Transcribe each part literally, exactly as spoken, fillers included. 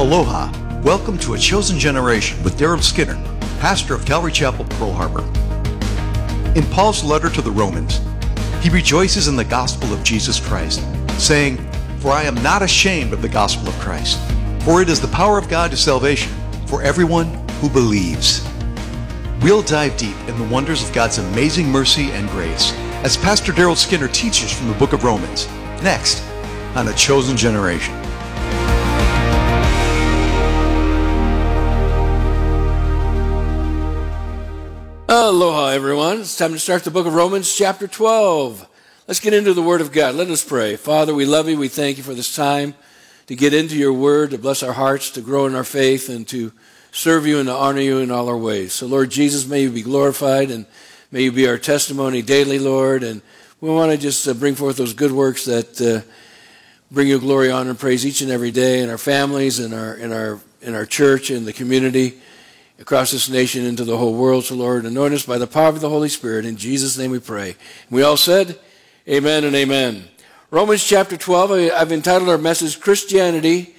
Aloha. Welcome to A Chosen Generation with Daryl Skinner, pastor of Calvary Chapel, Pearl Harbor. In Paul's letter to the Romans, he rejoices in the gospel of Jesus Christ, saying, "For I am not ashamed of the gospel of Christ, for it is the power of God to salvation for everyone who believes." We'll dive deep in the wonders of God's amazing mercy and grace as Pastor Daryl Skinner teaches from the book of Romans, next on A Chosen Generation. Aloha, everyone. It's time to start the book of Romans, chapter twelve. Let's get into the Word of God. Let us pray. Father, we love you. We thank you for this time to get into your Word, to bless our hearts, to grow in our faith, and to serve you and to honor you in all our ways. So, Lord Jesus, may you be glorified, and may you be our testimony daily, Lord. And we want to just uh, bring forth those good works that uh, bring you glory, honor, and praise each and every day in our families, in our in our in our church, in the community, across this nation, into the whole world. So, Lord, anoint us by the power of the Holy Spirit. In Jesus' name we pray. We all said, amen and amen. Romans chapter twelve, I've entitled our message, Christianity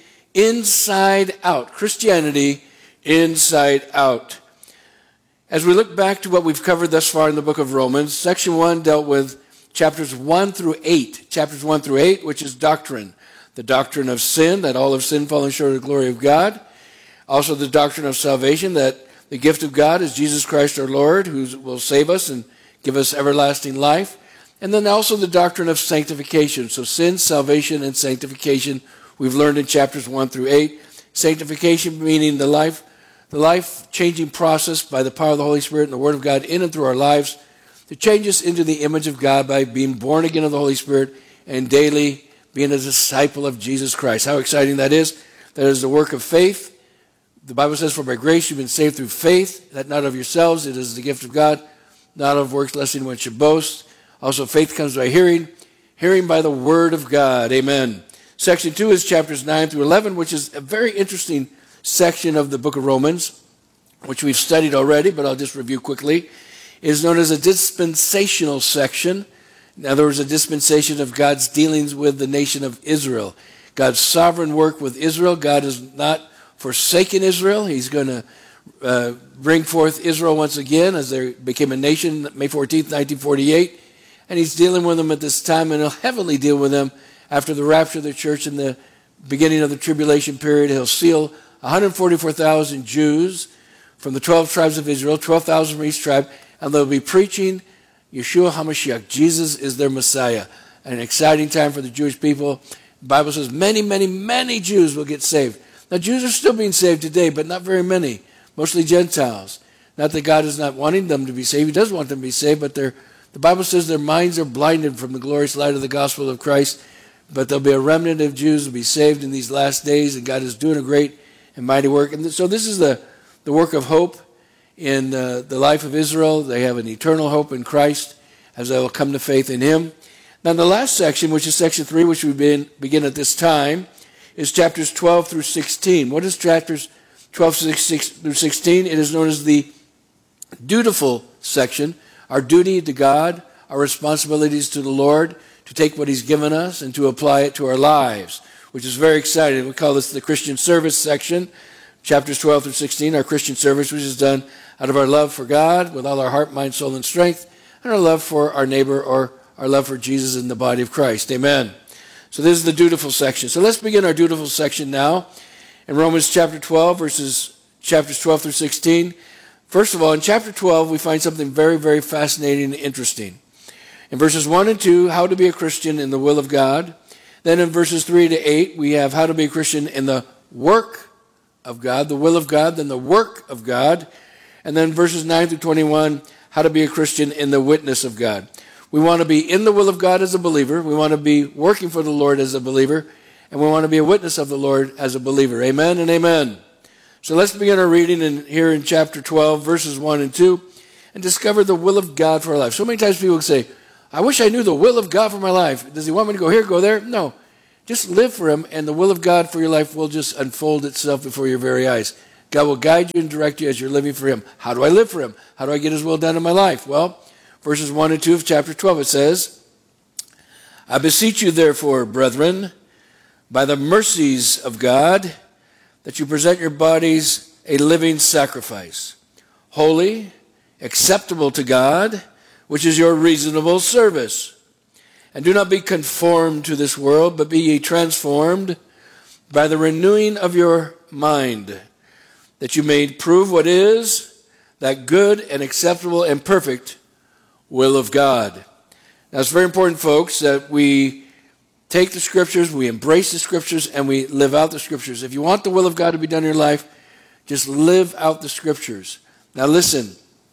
Inside Out. Christianity Inside Out. As we look back to what we've covered thus far in the book of Romans, section one dealt with chapters one through eight. Chapters one through eight, which is doctrine. The doctrine of sin, that all have sinned, fallen short of the glory of God. Also the doctrine of salvation, that the gift of God is Jesus Christ our Lord, who will save us and give us everlasting life. And then also the doctrine of sanctification. So sin, salvation, and sanctification we've learned in chapters one through eight. Sanctification meaning the life, the life-changing process by the power of the Holy Spirit and the Word of God in and through our lives to change us into the image of God by being born again of the Holy Spirit and daily being a disciple of Jesus Christ. How exciting that is. That is the work of faith. The Bible says, "For by grace you've been saved through faith, that not of yourselves, it is the gift of God, not of works, lest anyone should boast." Also, faith comes by hearing, hearing by the word of God. Amen. Section two is chapters nine through eleven, which is a very interesting section of the book of Romans, which we've studied already, but I'll just review quickly. It is known as a dispensational section. In other words, a dispensation of God's dealings with the nation of Israel. God's sovereign work with Israel. God is not forsaken Israel. He's going to uh, bring forth Israel once again as they became a nation May fourteenth, nineteen forty-eight. And he's dealing with them at this time, and he'll heavily deal with them after the rapture of the church in the beginning of the tribulation period. He'll seal one hundred forty-four thousand Jews from the twelve tribes of Israel, twelve thousand from each tribe, and they'll be preaching Yeshua HaMashiach. Jesus is their Messiah. An exciting time for the Jewish people. The Bible says many, many, many Jews will get saved. Now, Jews are still being saved today, but not very many, mostly Gentiles. Not that God is not wanting them to be saved. He does want them to be saved, but they're, the Bible says their minds are blinded from the glorious light of the gospel of Christ. But there'll be a remnant of Jews who will be saved in these last days, and God is doing a great and mighty work. And so this is the, the work of hope in uh, the life of Israel. They have an eternal hope in Christ as they will come to faith in Him. Now, the last section, which is section three, which we begin, begin at this time, is chapters twelve through sixteen. What is chapters twelve through sixteen? It is known as the dutiful section. Our duty to God, our responsibilities to the Lord, to take what He's given us and to apply it to our lives, which is very exciting. We call this the Christian service section. Chapters twelve through sixteen, our Christian service, which is done out of our love for God with all our heart, mind, soul, and strength, and our love for our neighbor or our love for Jesus in the body of Christ. Amen. So this is the dutiful section. So let's begin our dutiful section now in Romans chapter twelve, verses chapters twelve through sixteen. First of all, in chapter twelve, we find something very, very fascinating and interesting. In verses one and two, how to be a Christian in the will of God. Then in verses three to eight, we have how to be a Christian in the work of God, the will of God, then the work of God. And then verses nine through twenty-one, how to be a Christian in the witness of God. We want to be in the will of God as a believer. We want to be working for the Lord as a believer. And we want to be a witness of the Lord as a believer. Amen and amen. So let's begin our reading in, here in chapter twelve, verses one and two, and discover the will of God for our life. So many times people say, I wish I knew the will of God for my life. Does He want me to go here, go there? No. Just live for Him, and the will of God for your life will just unfold itself before your very eyes. God will guide you and direct you as you're living for Him. How do I live for Him? How do I get His will done in my life? Well, verses one and two of chapter twelve, it says, I beseech you therefore, brethren, by the mercies of God, that you present your bodies a living sacrifice, holy, acceptable to God, which is your reasonable service. And do not be conformed to this world, but be ye transformed by the renewing of your mind, that you may prove what is that good and acceptable and perfect will of God. Now it's very important, folks, that we take the Scriptures, we embrace the Scriptures, and we live out the Scriptures. If you want the will of God to be done in your life, just live out the Scriptures. Now listen,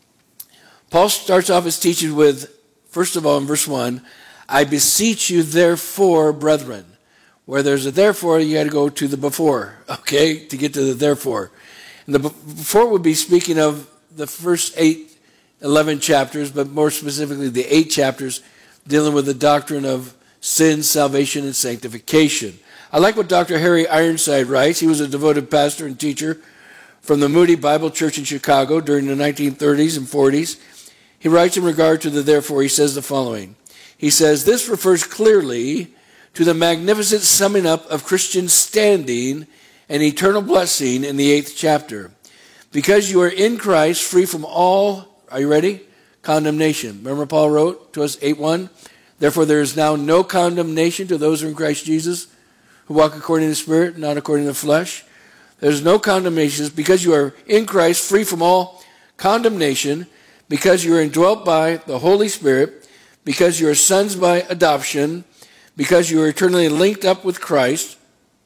Paul starts off his teaching with, first of all, in verse one, I beseech you, therefore, brethren. Where there's a therefore, you got to go to the before, okay, to get to the therefore. And the before would be speaking of the first eight, eleven chapters, but more specifically the eight chapters dealing with the doctrine of sin, salvation, and sanctification. I like what Doctor Harry Ironside writes. He was a devoted pastor and teacher from the Moody Bible Church in Chicago during the nineteen thirties and forties. He writes in regard to the therefore, he says the following. He says, this refers clearly to the magnificent summing up of Christian standing and eternal blessing in the eighth chapter. Because you are in Christ, free from all, are you ready? Condemnation. Remember Paul wrote to us, eight one? Therefore there is now no condemnation to those who are in Christ Jesus, who walk according to the Spirit, not according to the flesh. There's no condemnation because you are in Christ, free from all condemnation, because you are indwelt by the Holy Spirit, because you are sons by adoption, because you are eternally linked up with Christ,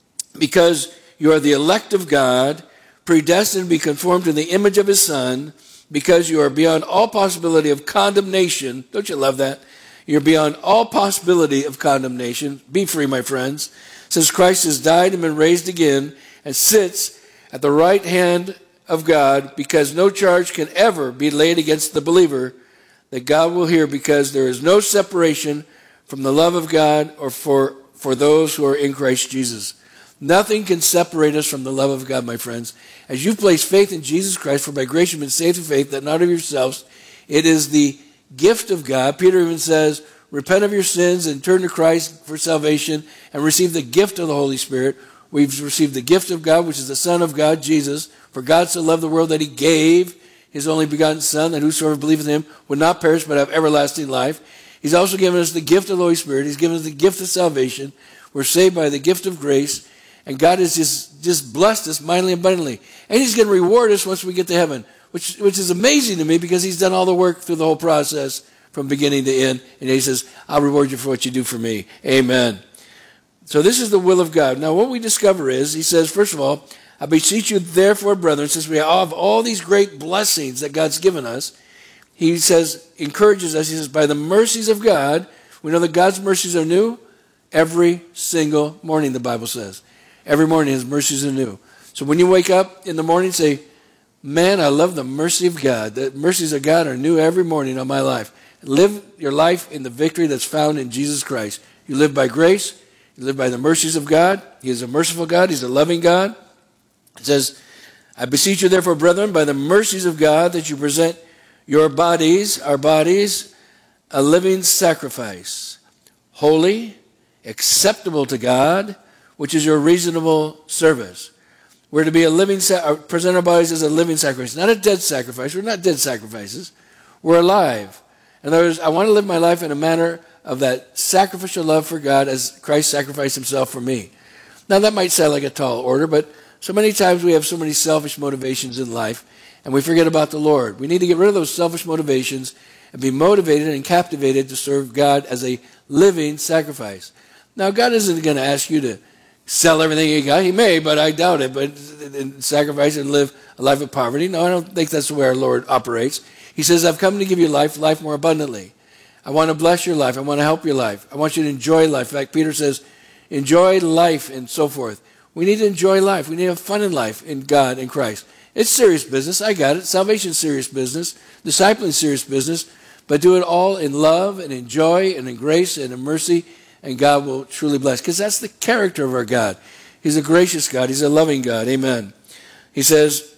because you are the elect of God, predestined to be conformed to the image of his Son, because you are beyond all possibility of condemnation. Don't you love that? You're beyond all possibility of condemnation. Be free, my friends. Since Christ has died and been raised again and sits at the right hand of God, because no charge can ever be laid against the believer that God will hear, because there is no separation from the love of God or for, for those who are in Christ Jesus. Nothing can separate us from the love of God, my friends. As you've placed faith in Jesus Christ, for by grace you've been saved through faith, that not of yourselves, it is the gift of God. Peter even says, repent of your sins and turn to Christ for salvation and receive the gift of the Holy Spirit. We've received the gift of God, which is the Son of God, Jesus. For God so loved the world that he gave his only begotten Son, that whosoever believeth in him would not perish but have everlasting life. He's also given us the gift of the Holy Spirit. He's given us the gift of salvation. We're saved by the gift of grace. And God has just, just blessed us mightily and abundantly. And he's going to reward us once we get to heaven, which, which is amazing to me because he's done all the work through the whole process from beginning to end. And he says, I'll reward you for what you do for me. Amen. So this is the will of God. Now what we discover is, he says, first of all, I beseech you therefore, brethren, since we have all these great blessings that God's given us, he says, encourages us, he says, by the mercies of God, we know that God's mercies are new every single morning, the Bible says. Every morning his mercies are new. So when you wake up in the morning, say, man, I love the mercy of God. The mercies of God are new every morning on my life. Live your life in the victory that's found in Jesus Christ. You live by grace. You live by the mercies of God. He is a merciful God. He's a loving God. It says, I beseech you therefore, brethren, by the mercies of God, that you present your bodies, our bodies, a living sacrifice, holy, acceptable to God, which is your reasonable service. We're to be a living, present our bodies as a living sacrifice, not a dead sacrifice. We're not dead sacrifices. We're alive. In other words, I want to live my life in a manner of that sacrificial love for God as Christ sacrificed himself for me. Now that might sound like a tall order, but so many times we have so many selfish motivations in life and we forget about the Lord. We need to get rid of those selfish motivations and be motivated and captivated to serve God as a living sacrifice. Now God isn't going to ask you to sell everything you got. He may, but I doubt it. But and sacrifice and live a life of poverty. No, I don't think that's the way our Lord operates. He says, I've come to give you life, life more abundantly. I want to bless your life. I want to help your life. I want you to enjoy life. In fact, Peter says, enjoy life and so forth. We need to enjoy life. We need to have fun in life in God and Christ. It's serious business. I got it. Salvation's serious business. Discipling serious business. But do it all in love and in joy and in grace and in mercy, and God will truly bless. Because that's the character of our God. He's a gracious God. He's a loving God. Amen. He says,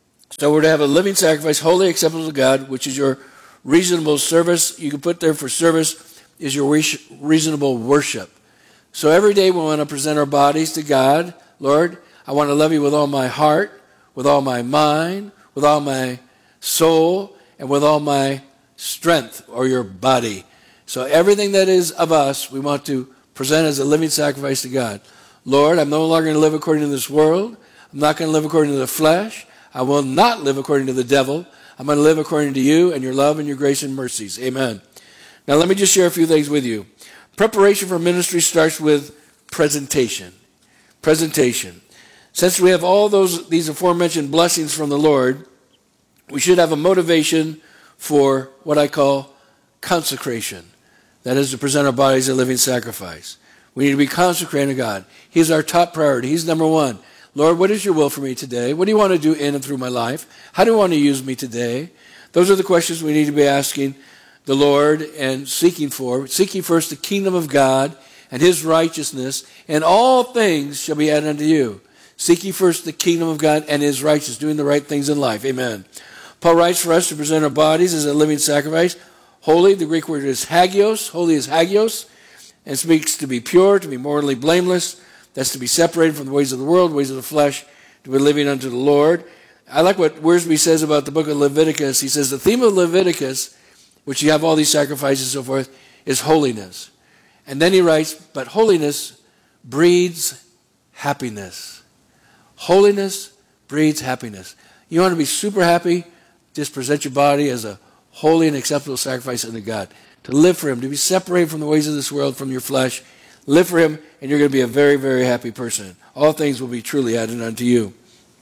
so we're to have a living sacrifice, holy, acceptable to God, which is your reasonable service. You can put there for service is your reasonable worship. So every day we want to present our bodies to God. Lord, I want to love you with all my heart, with all my mind, with all my soul, and with all my strength, or your body. So everything that is of us, we want to present as a living sacrifice to God. Lord, I'm no longer going to live according to this world. I'm not going to live according to the flesh. I will not live according to the devil. I'm going to live according to you and your love and your grace and mercies. Amen. Now let me just share a few things with you. Preparation for ministry starts with presentation. Presentation. Since we have all those these aforementioned blessings from the Lord, we should have a motivation for what I call consecration. That is to present our bodies a living sacrifice. We need to be consecrated to God. He's our top priority. He's number one. Lord, what is your will for me today? What do you want to do in and through my life? How do you want to use me today? Those are the questions we need to be asking the Lord and seeking for. Seeking first the kingdom of God and his righteousness, and all things shall be added unto you. Seeking first the kingdom of God and his righteousness, doing the right things in life. Amen. Paul writes for us to present our bodies as a living sacrifice. Holy, the Greek word is hagios. Holy is hagios, and speaks to be pure, to be morally blameless. That's to be separated from the ways of the world, ways of the flesh, to be living unto the Lord. I like what Wiersbe says about the book of Leviticus. He says the theme of Leviticus, which you have all these sacrifices and so forth, is holiness. And then he writes, but holiness breeds happiness. Holiness breeds happiness. You want to be super happy? Just present your body as a holy and acceptable sacrifice unto God. To live for him, to be separated from the ways of this world, from your flesh. Live for him, and you're going to be a very, very happy person. All things will be truly added unto you.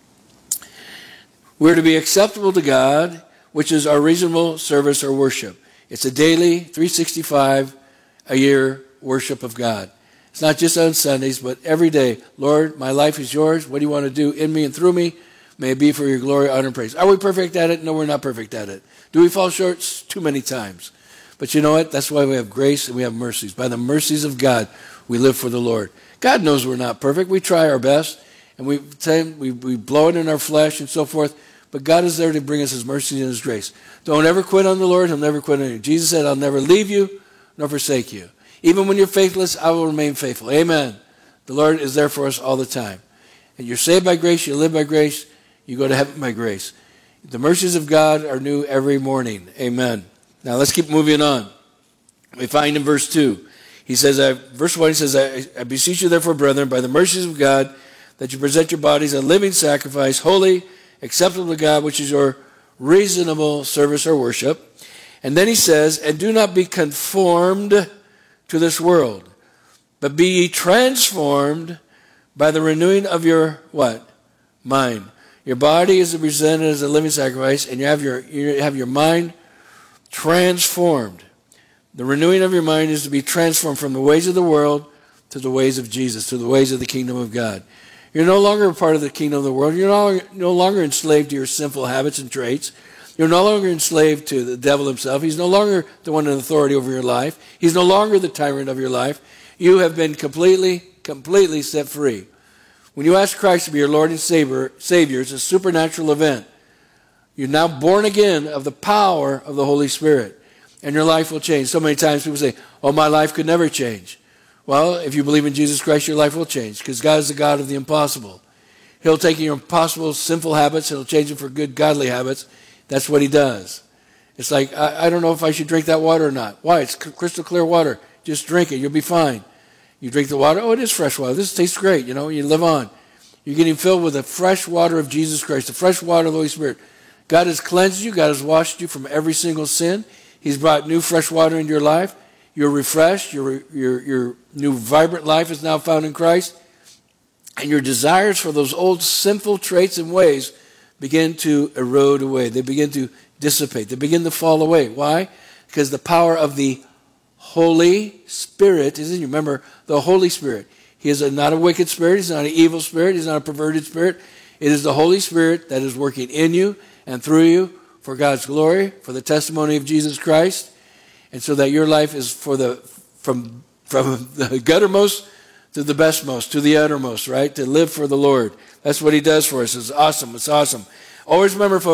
We're to be acceptable to God, which is our reasonable service or worship. It's a daily, three sixty-five a year worship of God. It's not just on Sundays, but every day. Lord, my life is yours. What do you want to do in me and through me? May it be for your glory, honor, and praise. Are we perfect at it? No, we're not perfect at it. Do we fall short? Too many times. But you know what? That's why we have grace and we have mercies. By the mercies of God, we live for the Lord. God knows we're not perfect. We try our best, and we we, we blow it in our flesh and so forth. But God is there to bring us his mercy and his grace. Don't ever quit on the Lord. He'll never quit on you. Jesus said, I'll never leave you nor forsake you. Even when you're faithless, I will remain faithful. Amen. The Lord is there for us all the time. And you're saved by grace. You live by grace. You go to heaven by grace. The mercies of God are new every morning. Amen. Now let's keep moving on. We find in verse two. He says, I, verse one, he says, I, I beseech you therefore, brethren, by the mercies of God, that you present your bodies a living sacrifice, holy, acceptable to God, which is your reasonable service or worship. And then he says, and do not be conformed to this world, but be ye transformed by the renewing of your, what? Mind. Your body is presented as a living sacrifice, and you have your, you have your mind transformed. The renewing of your mind is to be transformed from the ways of the world to the ways of Jesus, to the ways of the kingdom of God. You're no longer a part of the kingdom of the world. You're no, no longer enslaved to your sinful habits and traits. You're no longer enslaved to the devil himself. He's no longer the one in authority over your life. He's no longer the tyrant of your life. You have been completely, completely set free. When you ask Christ to be your Lord and Savior, Savior, it's a supernatural event. You're now born again of the power of the Holy Spirit, and your life will change. So many times people say, oh, my life could never change. Well, if you believe in Jesus Christ, your life will change, because God is the God of the impossible. He'll take your impossible, sinful habits, and he'll change them for good, godly habits. That's what he does. It's like, I, I don't know if I should drink that water or not. Why? It's crystal clear water. Just drink it. You'll be fine. You drink the water. Oh, it is fresh water. This tastes great. You know, you live on. You're getting filled with the fresh water of Jesus Christ, the fresh water of the Holy Spirit. God has cleansed you. God has washed you from every single sin. He's brought new fresh water into your life. You're refreshed. Your, your, your new vibrant life is now found in Christ. And your desires for those old sinful traits and ways begin to erode away. They begin to dissipate. They begin to fall away. Why? Because the power of the Holy Spirit is in you. Remember, the Holy Spirit. He is a, not a wicked spirit. He's not an evil spirit. He's not a perverted spirit. It is the Holy Spirit that is working in you and through you for God's glory, for the testimony of Jesus Christ, and so that your life is for the from from the guttermost to the bestmost, to the uttermost, right? To live for the Lord. That's what he does for us. It's awesome. It's awesome. Always remember, folks,